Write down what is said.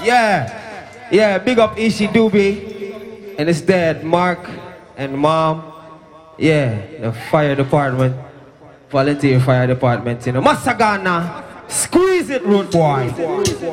Yeah, big up Ishi Doobie and his dad, Mark, and mom. Yeah, the fire department, volunteer fire department, you know. Masagana, squeeze it, root boy.